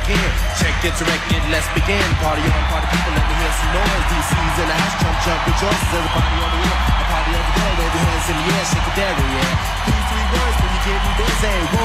again. Check it, direct it, let's begin. Party on, party people, let me hear some noise. DC's in the house, jump, jump, rejoice. There's a party on the wheel, a party on the door. Wave your hands in the air, shake it there, yeah. These three words when you get me busy.